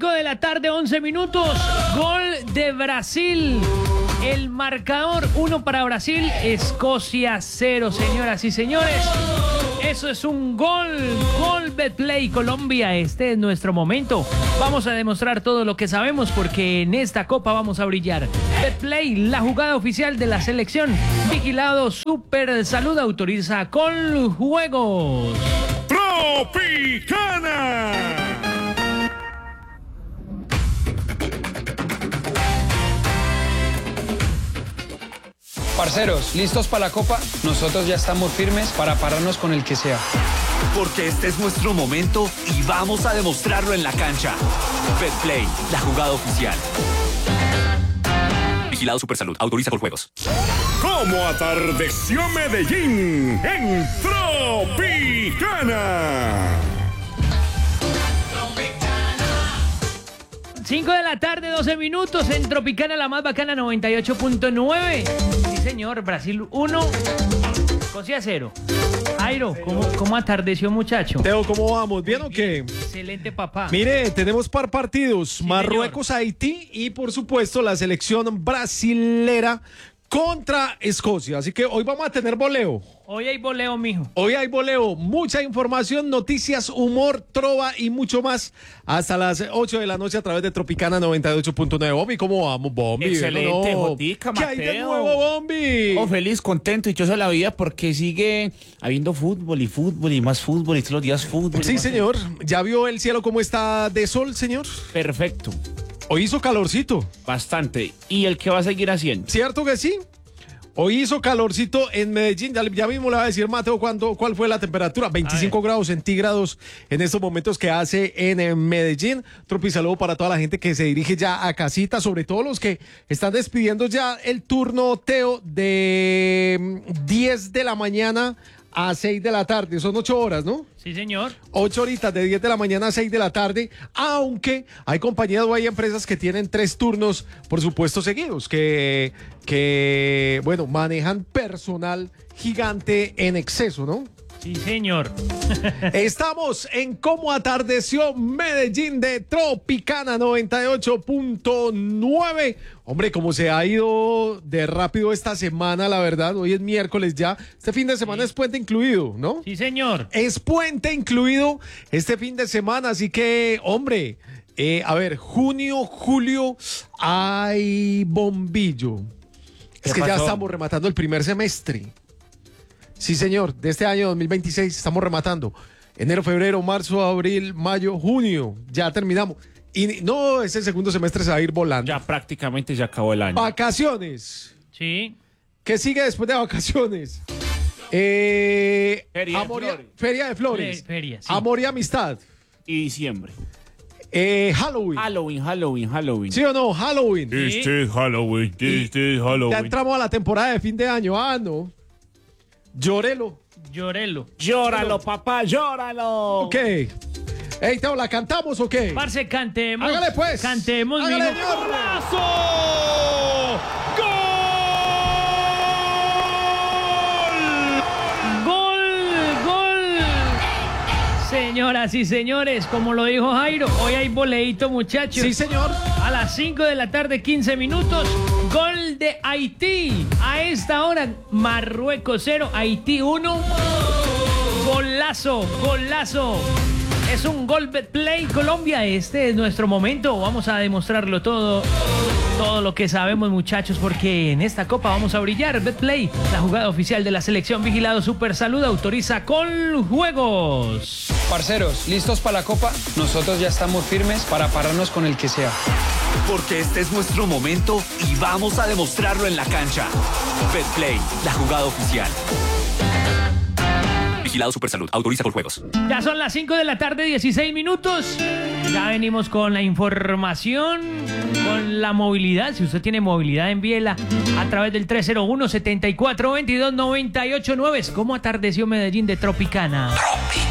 5 de la tarde, 11 minutos. Gol de Brasil. El marcador 1 para Brasil, Escocia 0, señoras y señores. Eso es un gol. Gol Betplay Colombia. Este es nuestro momento. Vamos a demostrar todo lo que sabemos porque en esta copa vamos a brillar. Betplay, la jugada oficial de la selección. Vigilado Super Salud, autoriza con juegos. Tropicana. Parceros, ¿listos para la copa? Nosotros ya estamos firmes para pararnos con el que sea. Porque este es nuestro momento y vamos a demostrarlo en la cancha. Betplay, la jugada oficial. Vigilado Supersalud, autoriza con juegos. ¿Cómo atardeció Medellín en Tropicana? 5 de la tarde, 12 minutos en Tropicana, la más bacana, 98.9. Sí, señor, Brasil 1, Escocia 0. Jairo, ¿cómo atardeció, muchacho? Teo, ¿cómo vamos? ¿Bien o qué? Excelente, papá. Mire, tenemos par partidos, Sí, Marruecos, Haití y por supuesto la selección brasilera contra Escocia. Así que hoy vamos a tener voleo. Hoy hay voleo, mijo. Hoy hay voleo, mucha información, noticias, humor, trova y mucho más hasta las 8 de la noche a través de Tropicana 98.9. Bombi, ¿cómo vamos, Bombi? Excelente, Jotica, ¿Qué hay de Mateo? nuevo, Bombi? Oh, feliz, contento, dichoso de la vida porque sigue habiendo fútbol y más fútbol y todos los días fútbol. Sí, señor. ¿Ya vio el cielo cómo está de sol, señor? Perfecto, Hoy hizo calorcito. bastante. ¿Y el que va a seguir haciendo? ¿Cierto que sí? Hoy hizo calorcito en Medellín, ya mismo le va a decir Mateo cuál fue la temperatura, 25 grados centígrados en estos momentos que hace en Medellín. Tropi, saludo para toda la gente que se dirige ya a casita, sobre todo los que están despidiendo ya el turno, Teo, de 10 de la mañana a 6 de la tarde, son 8 horas, ¿no? Sí, señor. 8 horitas de 10 de la mañana a 6 de la tarde, aunque hay compañías o hay empresas que tienen 3 turnos, por supuesto, seguidos, que bueno, manejan personal gigante en exceso, ¿no? Sí, señor. Estamos en Cómo Atardeció Medellín de Tropicana 98.9. Hombre, como se ha ido de rápido esta semana, la verdad, hoy es miércoles ya. Este fin de semana es puente incluido, ¿no? Sí, señor. Es puente incluido este fin de semana, así que, hombre, a ver, junio, julio, hay bombillo. Es que ya estamos rematando el primer semestre. Sí, señor, de este año 2026 estamos rematando. Enero, febrero, marzo, abril, mayo, junio. Ya terminamos. Y no, ese segundo semestre se va a ir volando. Ya prácticamente ya acabó el año. Vacaciones. Sí. ¿Qué sigue después de vacaciones? Feria de Flores. Feria de Flores. Feria, sí. Amor y amistad. Y diciembre. Halloween. Halloween. ¿Sí o no? Halloween. Este es Halloween, Ya entramos a la temporada de fin de año. Ah, no. Llórelo. Llóralo, papá, llóralo. Ok. Ey, Teo, ¿la cantamos o qué? Parce, cantemos. Hágale, pues. Cantemos, Hágale, mijo. señor. Gol. Señoras y señores, como lo dijo Jairo, hoy hay boleíto, muchachos. Sí, señor. A las 5 de la tarde, 15 minutos. Gol de Haití. A esta hora, Marruecos 0, Haití 1. Golazo. Es un gol Betplay Colombia. Este es nuestro momento. Vamos a demostrarlo todo lo que sabemos, muchachos, porque en esta copa vamos a brillar. Betplay, la jugada oficial de la selección. Vigilado Super Salud, autoriza con juegos. Parceros, ¿listos para la copa? Nosotros ya estamos firmes para pararnos con el que sea. Porque este es nuestro momento y vamos a demostrarlo en la cancha. Betplay, la jugada oficial. Vigilado Supersalud, autoriza con juegos. Ya son las 5 de la tarde, 16 minutos. Ya venimos con la información, con la movilidad. Si usted tiene movilidad, envíela a través del 301-7422-989. ¿Cómo atardeció Medellín de Tropicana?